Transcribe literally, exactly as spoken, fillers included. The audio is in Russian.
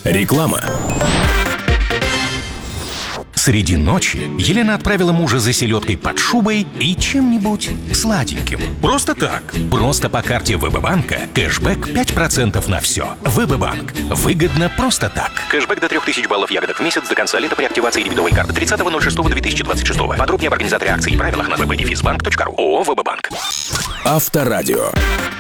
Реклама. Среди ночи Елена отправила мужа за селедкой под шубой и чем-нибудь сладеньким. Просто так. Просто по карте ВБ-банка кэшбэк пять процентов на все. ВБ-банк. Выгодно просто так. Кэшбэк до трех тысяч баллов ягодок в месяц до конца лета при активации дебетовой карты тридцатого ноль шестого две тысячи двадцать шестого. Подробнее об организаторе акции и правилах на веб-бенефисбанк точка ру. ООО «ВБ-банк». Авторадио.